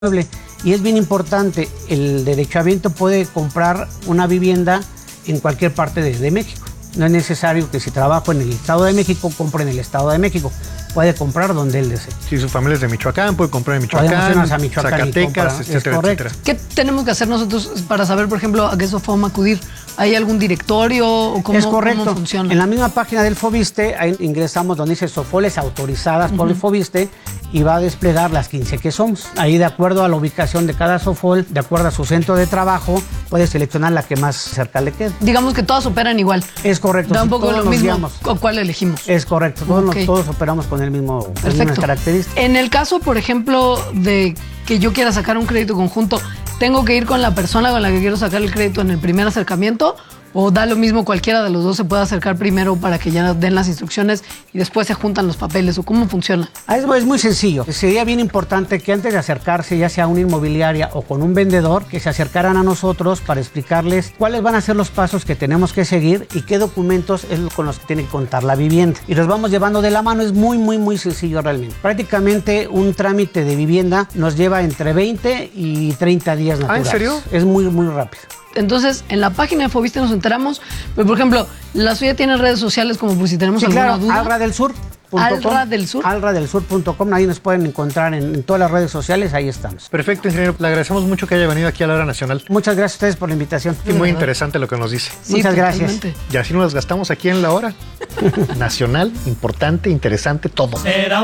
Y es bien importante, el derechohabiente puede comprar una vivienda en cualquier parte de México. No es necesario que si trabajo en el Estado de México, compre en el Estado de México. Puede comprar donde él desee. Si su familia es de Michoacán, puede comprar en Michoacán, Zacatecas, etcétera. ¿Qué tenemos que hacer nosotros para saber, por ejemplo, a qué Sofoma acudir? ¿Hay algún directorio o cómo, es correcto. cómo funciona? En la misma página del Fobiste, ahí ingresamos donde dice Sofoles autorizadas por el Fobiste y va a desplegar las 15 que somos. Ahí, de acuerdo a la ubicación de cada Sofol, de acuerdo a su centro de trabajo, puede seleccionar la que más cerca le quede. Digamos que todas operan igual. Es correcto. Da un poco todos lo mismo guiamos. cuál elegimos. Es correcto. Todos operamos con el mismo, las mismas características. En el caso, por ejemplo, de que yo quiera sacar un crédito conjunto, ¿tengo que ir con la persona con la que quiero sacar el crédito en el primer acercamiento? ¿O da lo mismo, cualquiera de los dos se puede acercar primero para que ya den las instrucciones y después se juntan los papeles? ¿O cómo funciona? Es muy sencillo. Sería bien importante que antes de acercarse, ya sea a una inmobiliaria o con un vendedor, que se acercaran a nosotros para explicarles cuáles van a ser los pasos que tenemos que seguir y qué documentos es con los que tiene que contar la vivienda. Y los vamos llevando de la mano. Es muy sencillo realmente. Prácticamente un trámite de vivienda nos lleva entre 20 y 30 días naturales. ¿Ah, en serio? Es muy rápido. Entonces, en la página de Fobiste nos enteramos, pero por ejemplo, la suya tiene redes sociales como por si tenemos alguna duda. Alradelsur.com. Alradelsur.com, ahí nos pueden encontrar en todas las redes sociales, ahí estamos. Perfecto, ingeniero. Le agradecemos mucho que haya venido aquí a la Hora Nacional. Muchas gracias a ustedes por la invitación. Y muy interesante lo que nos dice. Sí, muchas gracias. Totalmente. Y así nos las gastamos aquí en la Hora Nacional. Importante, interesante, todo.